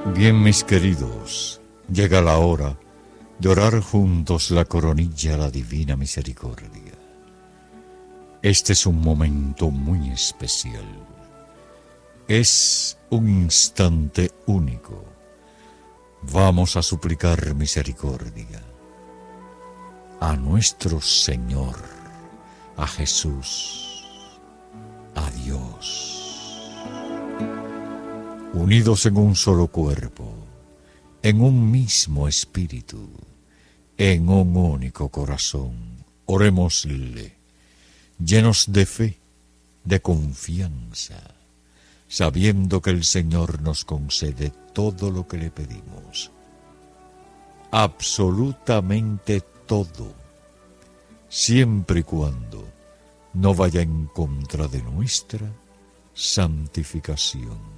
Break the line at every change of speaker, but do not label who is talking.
Bien, mis queridos, llega la hora de orar juntos la coronilla a la Divina Misericordia. Este es un momento muy especial. Es un instante único. Vamos a suplicar misericordia a nuestro Señor, a Jesús, a Dios. Unidos en un solo cuerpo, en un mismo espíritu, en un único corazón, orémosle, llenos de fe, de confianza, sabiendo que el Señor nos concede todo lo que le pedimos, absolutamente todo, siempre y cuando no vaya en contra de nuestra santificación.